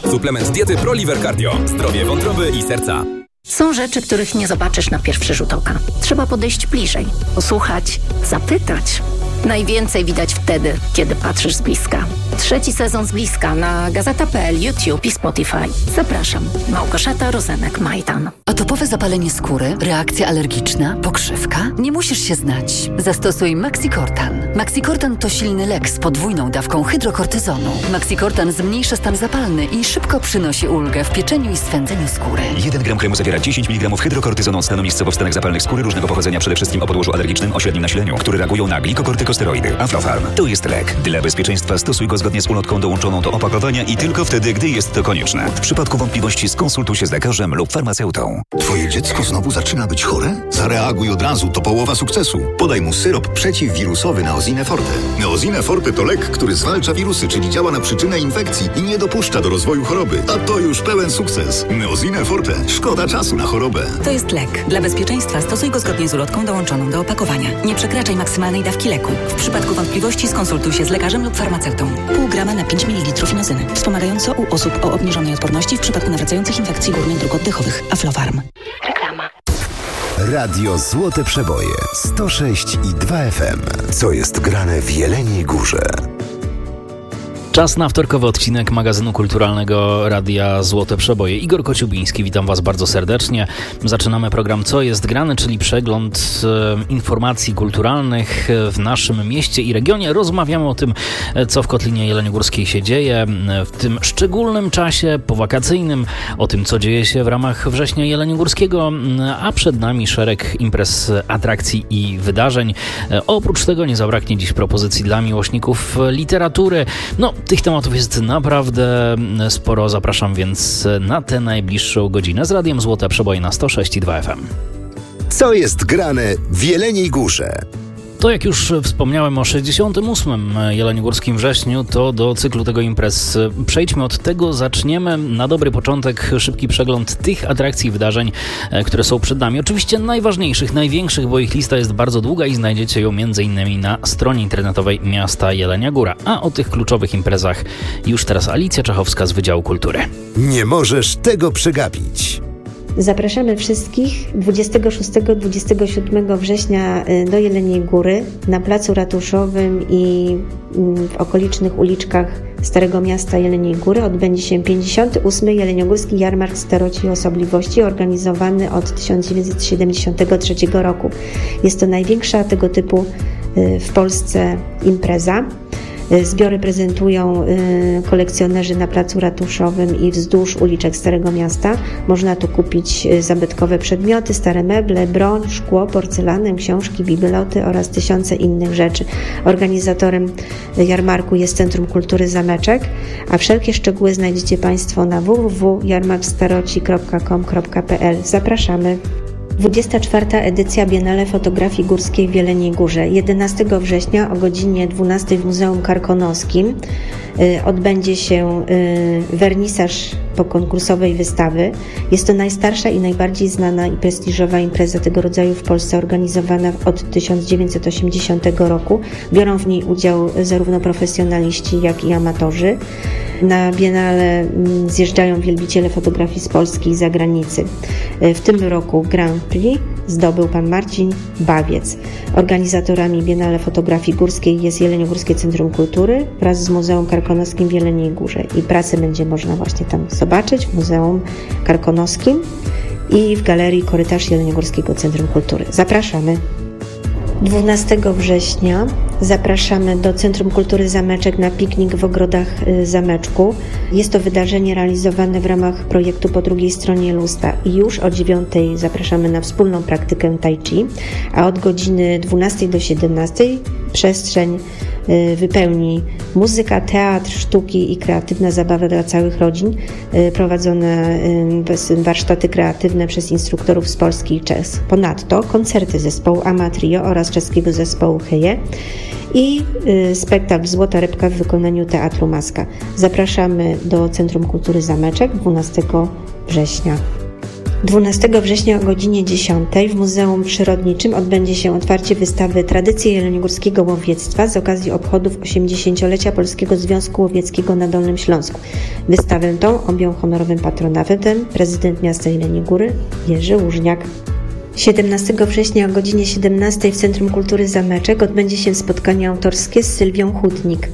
Suplement diety ProLiver Cardio. Zdrowie wątroby i serca. Są rzeczy, których nie zobaczysz na pierwszy rzut oka. Trzeba podejść bliżej, posłuchać, zapytać. Najwięcej widać wtedy, kiedy patrzysz z bliska. 3. sezon z bliska na Gazeta.pl, YouTube i Spotify. Zapraszam. Małgorzata Rozenek-Majdan. Atopowe zapalenie skóry, reakcja alergiczna, pokrzywka? Nie musisz się znać. Zastosuj Maxicortan. Maxicortan to silny lek z podwójną dawką hydrokortyzonu. Maxicortan zmniejsza stan zapalny i szybko przynosi ulgę w pieczeniu i swędzeniu skóry. 1 gram kremu zawiera 10 mg hydrokortyzonu stanowiskowo w stanach zapalnych skóry różnego pochodzenia, przede wszystkim o podłożu alergicznym o średnim nasileniu, które reagują na glikokortykosteroidy. Aflofarm to jest lek. Dla bezpieczeństwa stosuj go zgodnie z ulotką dołączoną do opakowania i tylko wtedy, gdy jest to konieczne. W przypadku wątpliwości skonsultuj się z lekarzem lub farmaceutą. Twoje dziecko znowu zaczyna być chore? Zareaguj od razu, to połowa sukcesu. Podaj mu syrop przeciwwirusowy Neosine Forte. Neosine Forte to lek, który zwalcza wirusy, czyli działa na przyczynę infekcji i nie dopuszcza do rozwoju choroby. A to już pełen sukces. Neosine Forte. Szkoda czasu na chorobę. To jest lek. Dla bezpieczeństwa stosuj go zgodnie z ulotką dołączoną do opakowania. Nie przekraczaj maksymalnej dawki leku. W przypadku wątpliwości skonsultuj się z lekarzem lub farmaceutą. Pół grama na 5 ml inozyny. Wspomagająco u osób o obniżonej odporności w przypadku nawracających infekcji górnych dróg oddechowych. Aflofarm. Reklama. Radio Złote Przeboje 106,2 FM. Co jest grane w Jeleniej Górze? Czas na wtorkowy odcinek magazynu kulturalnego Radia Złote Przeboje. Igor Kociubiński, witam Was bardzo serdecznie. Zaczynamy program Co jest grane, czyli przegląd informacji kulturalnych w naszym mieście i regionie. Rozmawiamy o tym, co w Kotlinie Jeleniogórskiej się dzieje w tym szczególnym czasie powakacyjnym, o tym, co dzieje się w ramach Września Jeleniogórskiego, a przed nami szereg imprez, atrakcji i wydarzeń. Oprócz tego nie zabraknie dziś propozycji dla miłośników literatury. Tych tematów jest naprawdę sporo. Zapraszam więc na tę najbliższą godzinę z Radiem Złote Przeboje na 106,2 FM. Co jest grane w Jeleniej Górze? To jak już wspomniałem o 68. Jeleniogórskim Wrześniu, to do cyklu tego imprez przejdźmy od tego, zaczniemy na dobry początek szybki przegląd tych atrakcji i wydarzeń, które są przed nami. Oczywiście najważniejszych, największych, bo ich lista jest bardzo długa i znajdziecie ją m.in. na stronie internetowej miasta Jelenia Góra. A o tych kluczowych imprezach już teraz Alicja Czachowska z Wydziału Kultury. Nie możesz tego przegapić. Zapraszamy wszystkich 26-27 września do Jeleniej Góry na Placu Ratuszowym i w okolicznych uliczkach Starego Miasta Jeleniej Góry odbędzie się 58. Jeleniogórski Jarmark Staroci i Osobliwości, organizowany od 1973 roku. Jest to największa tego typu w Polsce impreza. Zbiory prezentują kolekcjonerzy na Placu Ratuszowym i wzdłuż uliczek Starego Miasta. Można tu kupić zabytkowe przedmioty, stare meble, broń, szkło, porcelanę, książki, bibeloty oraz tysiące innych rzeczy. Organizatorem jarmarku jest Centrum Kultury Zameczek, a wszelkie szczegóły znajdziecie Państwo na www.jarmarkstaroci.com.pl. Zapraszamy. 24. edycja Biennale Fotografii Górskiej w Jeleniej Górze. 11 września o godzinie 12 w Muzeum Karkonoskim odbędzie się wernisaż pokonkursowej wystawy. Jest to najstarsza i najbardziej znana i prestiżowa impreza tego rodzaju w Polsce, organizowana od 1980 roku. Biorą w niej udział zarówno profesjonaliści, jak i amatorzy. Na Biennale zjeżdżają wielbiciele fotografii z Polski i zagranicy. W tym roku Grand Prix zdobył pan Marcin Bawiec. Organizatorami Biennale Fotografii Górskiej jest Jeleniogórskie Centrum Kultury wraz z Muzeum Karkonoskim w Jeleniej Górze. I pracę będzie można właśnie tam zobaczyć w Muzeum Karkonoskim i w Galerii Korytarz Jeleniogórskiego Centrum Kultury. Zapraszamy. 12 września zapraszamy do Centrum Kultury Zameczek na piknik w ogrodach zameczku. Jest to wydarzenie realizowane w ramach projektu Po drugiej stronie lusta i już o 9 zapraszamy na wspólną praktykę tai chi, a od godziny 12 do 17 przestrzeń wypełni muzyka, teatr, sztuki i kreatywna zabawa dla całych rodzin, prowadzone warsztaty kreatywne przez instruktorów z Polski i Czech. Ponadto koncerty zespołu Ama Trio oraz czeskiego zespołu Heje i spektakl Złota Rybka w wykonaniu Teatru Maska. Zapraszamy do Centrum Kultury Zameczek 12 września. 12 września o godzinie 10 w Muzeum Przyrodniczym odbędzie się otwarcie wystawy Tradycje jeleniogórskiego łowiectwa z okazji obchodów 80-lecia Polskiego Związku Łowieckiego na Dolnym Śląsku. Wystawę tą objął honorowym patronatem prezydent miasta Jeleniej Góry Jerzy Łużniak. 17 września o godzinie 17 w Centrum Kultury Zameczek odbędzie się spotkanie autorskie z Sylwią Hutnik.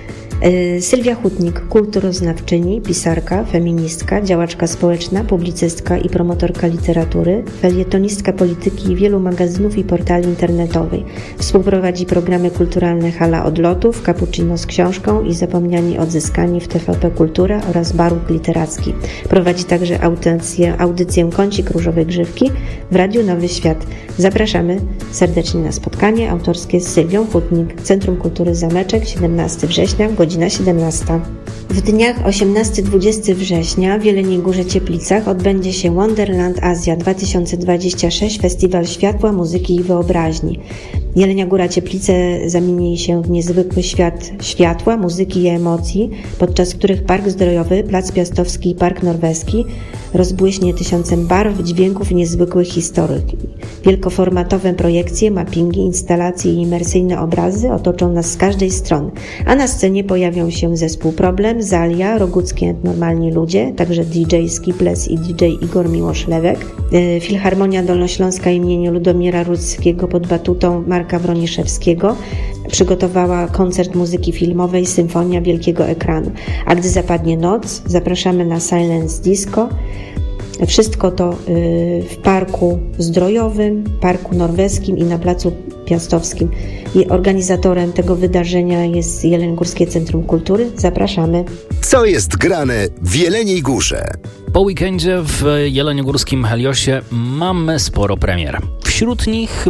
Sylwia Hutnik, kulturoznawczyni, pisarka, feministka, działaczka społeczna, publicystka i promotorka literatury, felietonistka polityki i wielu magazynów i portali internetowych. Współprowadzi programy kulturalne Hala Odlotów, Cappuccino z książką i Zapomniani Odzyskani w TVP Kultura oraz Baróg Literacki. Prowadzi także audycję Kącik Różowej Grzywki w Radiu Nowy Świat. Zapraszamy serdecznie na spotkanie autorskie z Sylwią Hutnik. Centrum Kultury Zameczek, 17 września, godzina 17. W dniach 18-20 września w Jeleniej Górze Cieplicach odbędzie się Wonderland Azja 2026, Festiwal Światła, Muzyki i Wyobraźni. Jelenia Góra Cieplice zamieni się w niezwykły świat światła, muzyki i emocji, podczas których Park Zdrojowy, Plac Piastowski i Park Norweski rozbłyśnie tysiącem barw, dźwięków i niezwykłych historii. Wielkoformatowe projekcje, mappingi, instalacje i imersyjne obrazy otoczą nas z każdej strony, a na scenie pojawią się zespół Problem, Zalia, Roguckie Normalni Ludzie, także DJ Skiples i DJ Igor Miłosz-Lewek, Filharmonia Dolnośląska imienia Ludomira Rudzkiego pod batutą Marka Broniszewskiego przygotowała koncert muzyki filmowej Symfonia Wielkiego Ekranu. A gdy zapadnie noc, zapraszamy na Silence Disco. Wszystko to w Parku Zdrojowym, Parku Norweskim i na Placu Piastowskim. I organizatorem tego wydarzenia jest Jeleniogórskie Centrum Kultury. Zapraszamy. Co jest grane w Jeleniej Górze? Po weekendzie w jeleniogórskim Heliosie mamy sporo premier. Wśród nich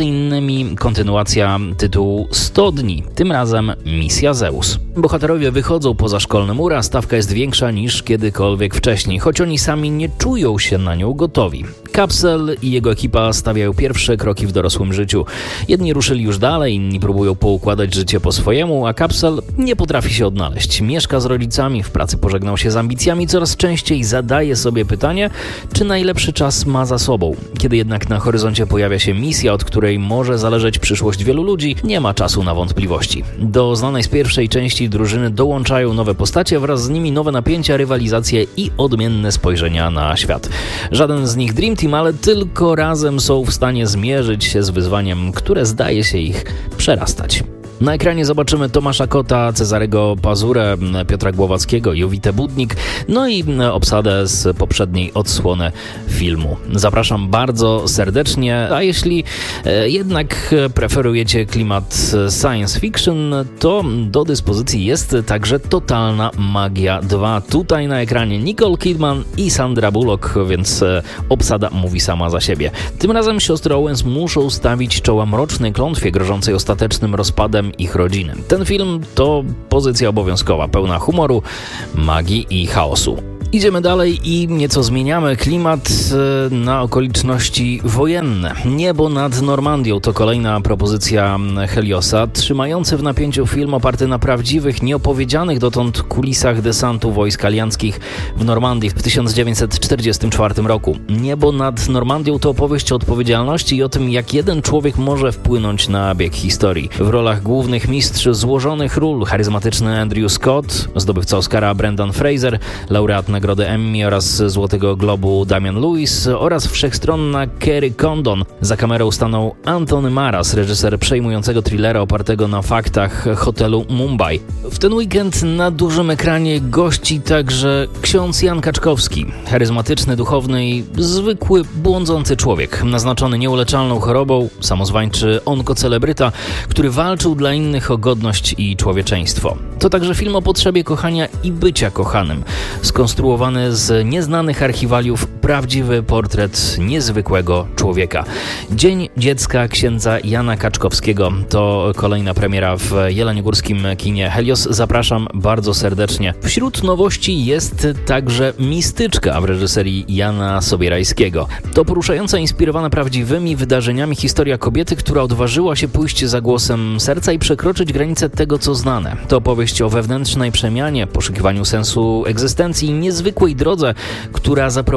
m.in. kontynuacja tytułu 100 dni, tym razem Misja Zeus. Bohaterowie wychodzą poza szkolne mury, a stawka jest większa niż kiedykolwiek wcześniej, choć oni sami nie czują się na nią gotowi. Kapsel i jego ekipa stawiają pierwsze kroki w dorosłym życiu. Jedni ruszyli już dalej, inni próbują poukładać życie po swojemu, a Kapsel nie potrafi się odnaleźć. Mieszka z rodzicami, w pracy pożegnał się z ambicjami, coraz częściej zadaje sobie pytanie, czy najlepszy czas ma za sobą. Kiedy jednak na horyzoncie pojawia się misja, od której może zależeć przyszłość wielu ludzi, nie ma czasu na wątpliwości. Do znanej z pierwszej części drużyny dołączają nowe postacie, wraz z nimi nowe napięcia, rywalizacje i odmienne spojrzenia na świat. Żaden z nich Dream Team, ale tylko razem są w stanie zmierzyć się z wyzwaniem, które zdaje się ich przerastać. Na ekranie zobaczymy Tomasza Kota, Cezarego Pazurę, Piotra Głowackiego, Jowitę Budnik, no i obsadę z poprzedniej odsłony filmu. Zapraszam bardzo serdecznie, a jeśli jednak preferujecie klimat science fiction, to do dyspozycji jest także Totalna Magia 2. Tutaj na ekranie Nicole Kidman i Sandra Bullock, więc obsada mówi sama za siebie. Tym razem siostry Owens muszą stawić czoła mrocznej klątwie grożącej ostatecznym rozpadem ich rodziny. Ten film to pozycja obowiązkowa, pełna humoru, magii i chaosu. Idziemy dalej i nieco zmieniamy klimat na okoliczności wojenne. Niebo nad Normandią to kolejna propozycja Heliosa, trzymający w napięciu film oparty na prawdziwych, nieopowiedzianych dotąd kulisach desantu wojsk alianckich w Normandii w 1944 roku. Niebo nad Normandią to opowieść o odpowiedzialności i o tym, jak jeden człowiek może wpłynąć na bieg historii. W rolach głównych mistrz złożonych ról, charyzmatyczny Andrew Scott, zdobywca Oscara Brendan Fraser, laureat Nagrody Emmy oraz Złotego Globu Damian Lewis oraz wszechstronna Kerry Condon. Za kamerą stanął Antony Maras, reżyser przejmującego thrillera opartego na faktach Hotelu Mumbai. W ten weekend na dużym ekranie gości także ksiądz Jan Kaczkowski, charyzmatyczny, duchowny i zwykły, błądzący człowiek, naznaczony nieuleczalną chorobą, samozwańczy onkocelebryta, który walczył dla innych o godność i człowieczeństwo. To także film o potrzebie kochania i bycia kochanym, skonstruowany z nieznanych archiwaliów prawdziwy portret niezwykłego człowieka. Dzień Dziecka księdza Jana Kaczkowskiego to kolejna premiera w jeleniogórskim kinie Helios. Zapraszam bardzo serdecznie. Wśród nowości jest także Mistyczka w reżyserii Jana Sobierajskiego. To poruszająca, inspirowana prawdziwymi wydarzeniami historia kobiety, która odważyła się pójść za głosem serca i przekroczyć granice tego, co znane. To opowieść o wewnętrznej przemianie, poszukiwaniu sensu egzystencji i niezwykłej drodze, która zaprowadziła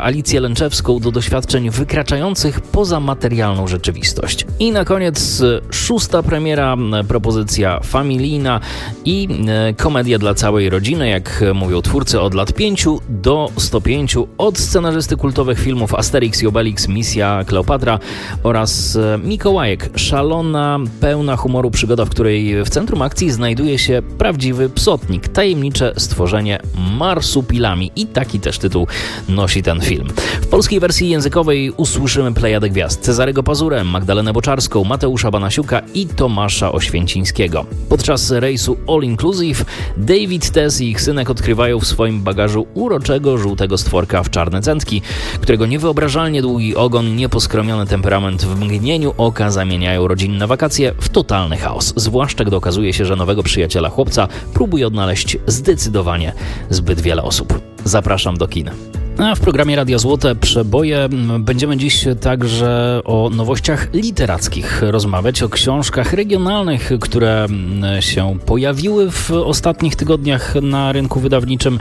Alicję Lęczewską do doświadczeń wykraczających poza materialną rzeczywistość. I na koniec 6. premiera, propozycja familijna i komedia dla całej rodziny, jak mówią twórcy, od lat 5 do 105, od scenarzysty kultowych filmów Asterix i Obelix, Misja Kleopatra oraz Mikołajek. Szalona, pełna humoru przygoda, w której w centrum akcji znajduje się prawdziwy psotnik, tajemnicze stworzenie marsupilami. I taki też tytuł nosi ten film. W polskiej wersji językowej usłyszymy plejadę gwiazd: Cezarego Pazurę, Magdalenę Boczarską, Mateusza Banasiuka i Tomasza Oświęcińskiego. Podczas rejsu All Inclusive David, Tess i ich synek odkrywają w swoim bagażu uroczego żółtego stworka w czarne cętki, którego niewyobrażalnie długi ogon i nieposkromiony temperament w mgnieniu oka zamieniają rodzinne wakacje w totalny chaos. Zwłaszcza gdy okazuje się, że nowego przyjaciela chłopca próbuje odnaleźć zdecydowanie zbyt wiele osób. Zapraszam do kin. A w programie Radia Złote Przeboje będziemy dziś także o nowościach literackich rozmawiać, o książkach regionalnych, które się pojawiły w ostatnich tygodniach na rynku wydawniczym,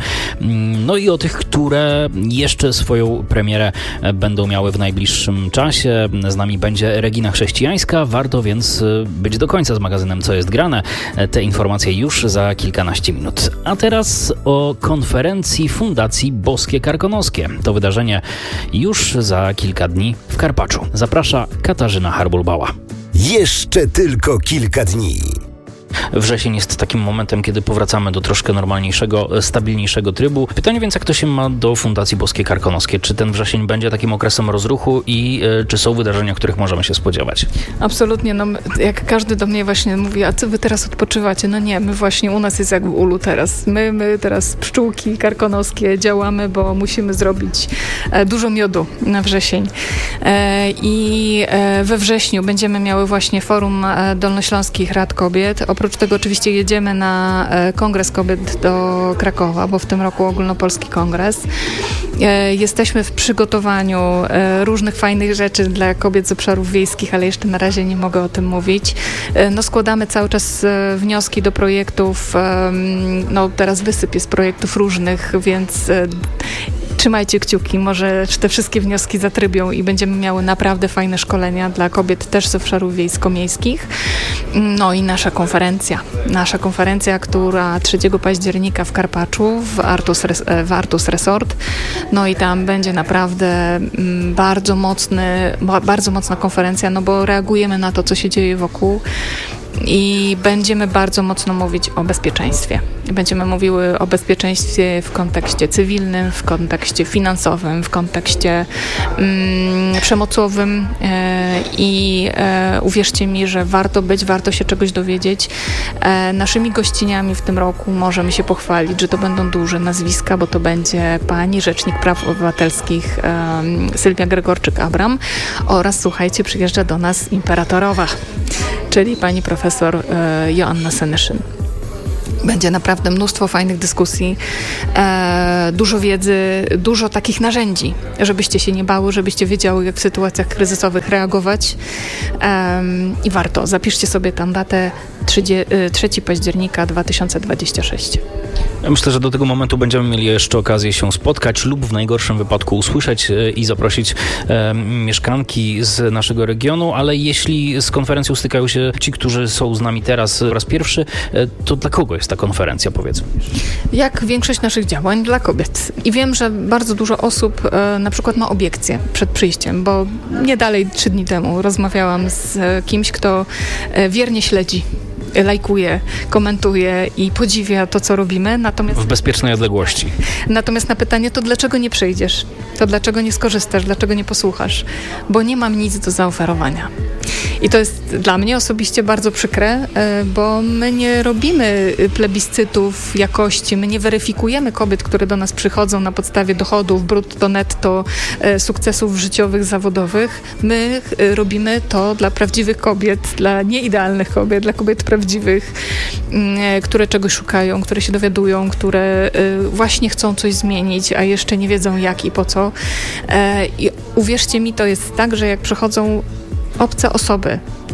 no i o tych, które jeszcze swoją premierę będą miały w najbliższym czasie. Z nami będzie Regina Chrześcijańska, warto więc być do końca z magazynem Co jest grane. Te informacje już za kilkanaście minut. A teraz o konferencji Fundacji Boskie Karkonoskie. To wydarzenie już za kilka dni w Karpaczu. Zaprasza Katarzyna Harbul-Bała. Jeszcze tylko kilka dni. Wrzesień jest takim momentem, kiedy powracamy do troszkę normalniejszego, stabilniejszego trybu. Pytanie więc, jak to się ma do Fundacji Boskie Karkonoskie? Czy ten wrzesień będzie takim okresem rozruchu i czy są wydarzenia, których możemy się spodziewać? Absolutnie. No, jak każdy do mnie właśnie mówi, a co wy teraz odpoczywacie? No nie, my właśnie, u nas jest jak w ulu teraz. My teraz pszczółki karkonoskie działamy, bo musimy zrobić dużo miodu na wrzesień. I we wrześniu będziemy miały właśnie Forum Dolnośląskich Rad Kobiet. Oprócz tego oczywiście jedziemy na Kongres Kobiet do Krakowa, bo w tym roku ogólnopolski kongres. Jesteśmy w przygotowaniu różnych fajnych rzeczy dla kobiet z obszarów wiejskich, ale jeszcze na razie nie mogę o tym mówić. No, składamy cały czas wnioski do projektów. No, teraz wysyp jest projektów różnych, więc trzymajcie kciuki, może te wszystkie wnioski zatrybią i będziemy miały naprawdę fajne szkolenia dla kobiet też z obszarów wiejsko-miejskich. No i nasza konferencja, która 3 października w Karpaczu w Artus Resort. No i tam będzie naprawdę bardzo mocna konferencja, no bo reagujemy na to, co się dzieje wokół. I będziemy bardzo mocno mówić o bezpieczeństwie. Będziemy mówiły o bezpieczeństwie w kontekście cywilnym, w kontekście finansowym, w kontekście przemocowym i uwierzcie mi, że warto się czegoś dowiedzieć. Naszymi gościniami w tym roku możemy się pochwalić, że to będą duże nazwiska, bo to będzie pani Rzecznik Praw Obywatelskich Sylwia Gregorczyk-Abram oraz, słuchajcie, przyjeżdża do nas imperatorowa, czyli pani profesor Joanna Senyszyn. Będzie naprawdę mnóstwo fajnych dyskusji, dużo wiedzy, dużo takich narzędzi, żebyście się nie bały, żebyście wiedziały, jak w sytuacjach kryzysowych reagować. I warto. Zapiszcie sobie tam datę 3 października 2026. Ja myślę, że do tego momentu będziemy mieli jeszcze okazję się spotkać lub w najgorszym wypadku usłyszeć i zaprosić mieszkanki z naszego regionu, ale jeśli z konferencją stykają się ci, którzy są z nami teraz po raz pierwszy, to dla kogo jest ta konferencja, powiedzmy? Jak większość naszych działań, dla kobiet. I wiem, że bardzo dużo osób na przykład ma obiekcje przed przyjściem, bo nie dalej 3 dni temu rozmawiałam z kimś, kto wiernie śledzi, lajkuje, komentuje i podziwia to, co robimy. Natomiast w bezpiecznej odległości. Natomiast na pytanie, to dlaczego nie przyjdziesz? To dlaczego nie skorzystasz? Dlaczego nie posłuchasz? Bo nie mam nic do zaoferowania. I to jest dla mnie osobiście bardzo przykre, bo my nie robimy plebiscytów jakości, my nie weryfikujemy kobiet, które do nas przychodzą na podstawie dochodów, brutto, netto, sukcesów życiowych, zawodowych. My robimy to dla prawdziwych kobiet, dla nieidealnych kobiet, dla kobiet prawdziwych, które czegoś szukają, które się dowiadują, które właśnie chcą coś zmienić, a jeszcze nie wiedzą jak i po co. I uwierzcie mi, to jest tak, że jak przychodzą obce osoby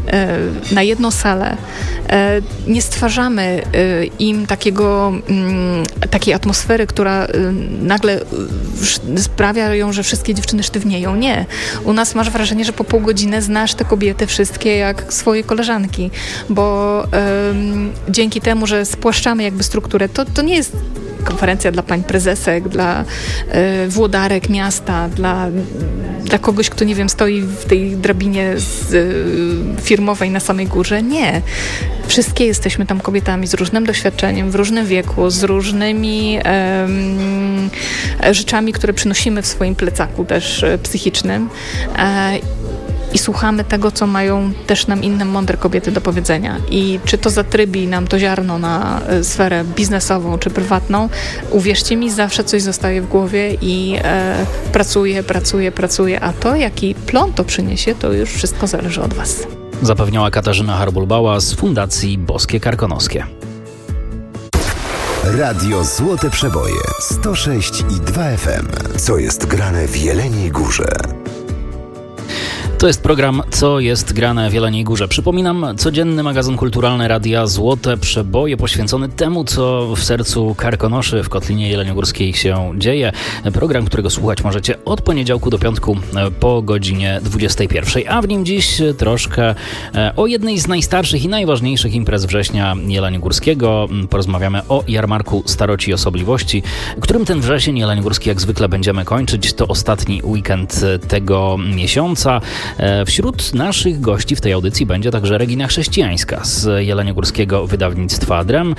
na jedną salę, nie stwarzamy im takiej atmosfery, która nagle sprawia, że wszystkie dziewczyny sztywnieją. Nie. U nas masz wrażenie, że po pół godziny znasz te kobiety wszystkie jak swoje koleżanki, bo dzięki temu, że spłaszczamy jakby strukturę, to nie jest konferencja dla pań prezesek, dla włodarek miasta, dla kogoś, kto, nie wiem, stoi w tej drabinie firmowej na samej górze. Nie. Wszystkie jesteśmy tam kobietami z różnym doświadczeniem, w różnym wieku, z różnymi rzeczami, które przynosimy w swoim plecaku też psychicznym. I słuchamy tego, co mają też nam inne mądre kobiety do powiedzenia. I czy to zatrybi nam to ziarno na sferę biznesową czy prywatną, uwierzcie mi, zawsze coś zostaje w głowie i pracuję, a to, jaki plon to przyniesie, to już wszystko zależy od Was. Zapewniała Katarzyna Harbulbała z Fundacji Boskie Karkonoskie. Radio Złote Przeboje 106,2 FM. Co jest grane w Jeleniej Górze? To jest program Co jest grane w Jeleniej Górze. Przypominam, codzienny magazyn kulturalny Radia Złote Przeboje poświęcony temu, co w sercu Karkonoszy w Kotlinie Jeleniogórskiej się dzieje. Program, którego słuchać możecie od poniedziałku do piątku po godzinie 21. A w nim dziś troszkę o jednej z najstarszych i najważniejszych imprez września Jeleniogórskiego. Porozmawiamy o Jarmarku Staroci i Osobliwości, którym ten wrzesień jeleniogórski jak zwykle będziemy kończyć. To ostatni weekend tego miesiąca. Wśród naszych gości w tej audycji będzie także Regina Chrześcijańska z jeleniogórskiego wydawnictwa Drem.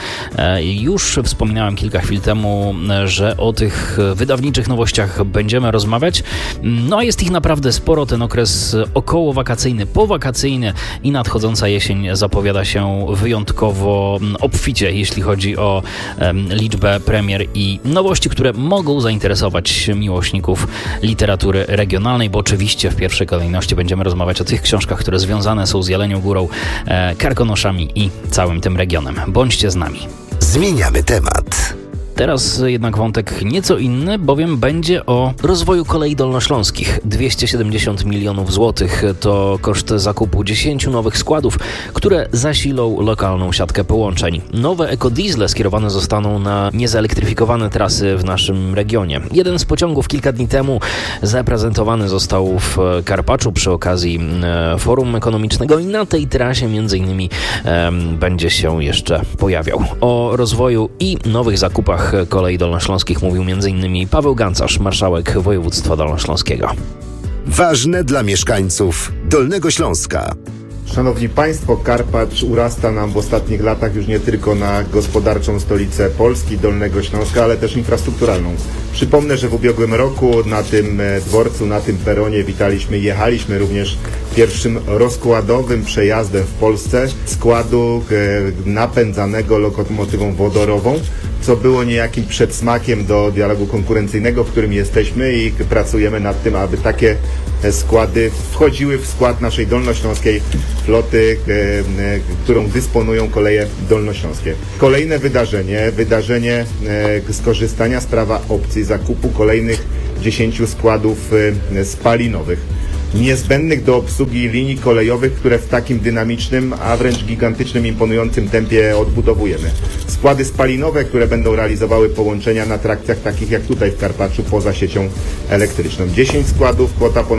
Już wspominałem kilka chwil temu, że o tych wydawniczych nowościach będziemy rozmawiać. No a jest ich naprawdę sporo. Ten okres okołowakacyjny, powakacyjny i nadchodząca jesień zapowiada się wyjątkowo obficie, jeśli chodzi o liczbę premier i nowości, które mogą zainteresować miłośników literatury regionalnej, bo oczywiście w pierwszej kolejności będziemy rozmawiać o tych książkach, które związane są z Jelenią Górą, Karkonoszami i całym tym regionem. Bądźcie z nami. Zmieniamy temat. Teraz jednak wątek nieco inny, bowiem będzie o rozwoju kolei dolnośląskich. 270 milionów złotych to koszt zakupu 10 nowych składów, które zasilą lokalną siatkę połączeń. Nowe ekodiesle skierowane zostaną na niezelektryfikowane trasy w naszym regionie. Jeden z pociągów kilka dni temu zaprezentowany został w Karpaczu przy okazji Forum Ekonomicznego i na tej trasie m.in. będzie się jeszcze pojawiał. O rozwoju i nowych zakupach kolei dolnośląskich mówił m.in. Paweł Gancarz, marszałek województwa dolnośląskiego. Ważne dla mieszkańców Dolnego Śląska. Szanowni Państwo, Karpacz urasta nam w ostatnich latach już nie tylko na gospodarczą stolicę Polski, Dolnego Śląska, ale też infrastrukturalną. Przypomnę, że w ubiegłym roku na tym dworcu, na tym peronie jechaliśmy również pierwszym rozkładowym przejazdem w Polsce składu napędzanego lokomotywą wodorową, co było niejakim przedsmakiem do dialogu konkurencyjnego, w którym jesteśmy i pracujemy nad tym, aby takie składy wchodziły w skład naszej dolnośląskiej floty, którą dysponują koleje dolnośląskie. Kolejne wydarzenie skorzystania z prawa opcji zakupu kolejnych 10 składów spalinowych, niezbędnych do obsługi linii kolejowych, które w takim dynamicznym, a wręcz gigantycznym, imponującym tempie odbudowujemy. Składy spalinowe, które będą realizowały połączenia na trakcjach takich jak tutaj w Karpaczu poza siecią elektryczną. 10 składów, kwota ponad